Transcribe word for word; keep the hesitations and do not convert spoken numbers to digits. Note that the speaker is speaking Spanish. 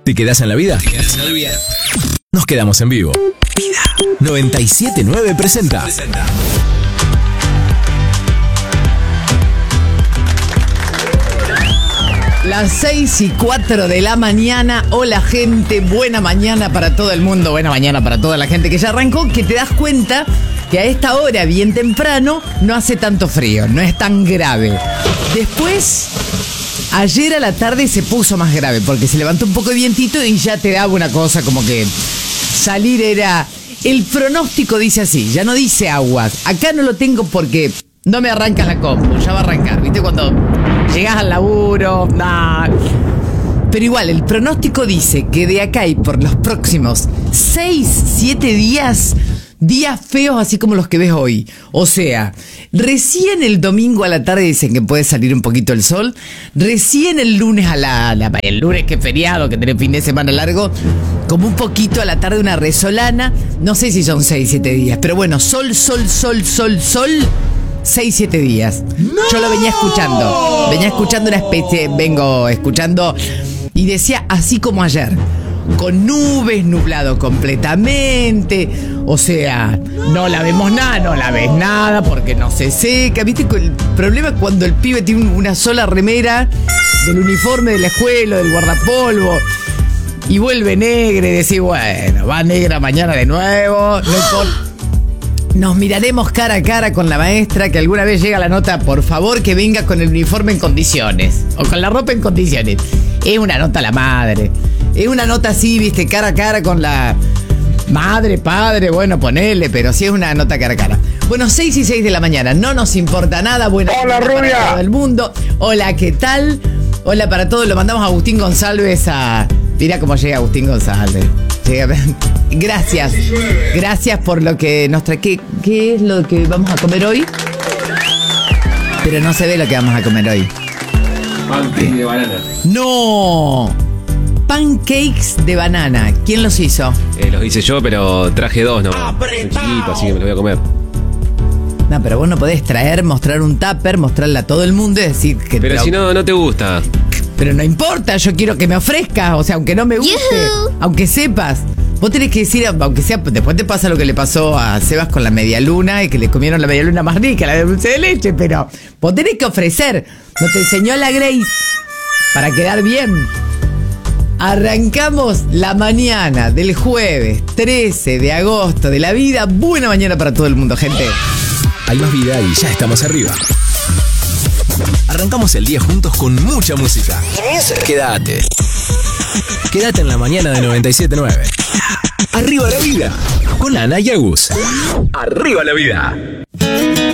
¿Te quedás en la vida? ¿Te quedás en la vida? Nos quedamos en vivo. Vida noventa y siete punto nueve presenta. presenta. Las seis y cuatro de la mañana. Hola gente, buena mañana para todo el mundo. Buena mañana para toda la gente que ya arrancó. Que te das cuenta que a esta hora, bien temprano, no hace tanto frío, no es tan grave. Después, ayer a la tarde se puso más grave porque se levantó un poco de vientito y ya te daba una cosa como que salir era... El pronóstico dice así, ya no dice aguas. Acá no lo tengo porque no me arranca la compu, ya va a arrancar. ¿Viste cuando llegás al laburo? Nah. Pero igual, el pronóstico dice que de acá y por los próximos seis, siete días... Días feos así como los que ves hoy. O sea, recién el domingo a la tarde dicen que puede salir un poquito el sol. Recién el lunes a la... la el lunes que es feriado, que tenés fin de semana largo. Como un poquito a la tarde una resolana. No sé si son seis, siete días. Pero bueno, sol, sol, sol, sol, sol. seis, siete días. ¡No! Yo lo venía escuchando. Venía escuchando una especie... Vengo escuchando... Y decía así como ayer. Con nubes, nublado completamente. O sea, no la vemos nada, no la ves nada porque no se seca. ¿Viste? El problema es cuando el pibe tiene una sola remera del uniforme de la escuela, del guardapolvo, y vuelve negra y decís, bueno, va negra mañana de nuevo. No importa. Nos miraremos cara a cara con la maestra que alguna vez llega la nota, por favor que venga con el uniforme en condiciones. O con la ropa en condiciones. Es una nota a la madre. Es una nota así, viste, cara a cara con la madre, padre, bueno, ponele, pero sí es una nota cara a cara. Bueno, seis y seis de la mañana, no nos importa nada. Buena Hola, Rubia. Para todo el mundo. Hola, ¿qué tal? Hola para todos, lo mandamos a Agustín González a... Mira cómo llega Agustín González. Llega... Gracias, gracias por lo que nos trae. ¿Qué, ¿Qué es lo que vamos a comer hoy? Pero no se ve lo que vamos a comer hoy. Pancakes de banana. ¡No! Pancakes de banana. ¿Quién los hizo? Eh, los hice yo, pero traje dos, ¿no? Son chiquitos, así que me los voy a comer. No, pero vos no podés traer, mostrar un tupper, mostrarle a todo el mundo y decir que... Pero si no, no te gusta. Pero no importa, yo quiero que me ofrezcas. O sea, aunque no me guste, Yuhu. Aunque sepas. Vos tenés que decir, aunque sea, después te pasa lo que le pasó a Sebas con la media luna y que le comieron la media luna más rica, la de dulce de leche, pero vos tenés que ofrecer. No te enseñó la Grace para quedar bien. Arrancamos la mañana del jueves trece de agosto de la vida. Buena mañana para todo el mundo, gente. Hay más vida y ya estamos arriba. Arrancamos el día juntos con mucha música. Quédate. Quédate en la mañana de noventa y siete punto nueve. Arriba la vida. Con Ana y Agus. Arriba la vida.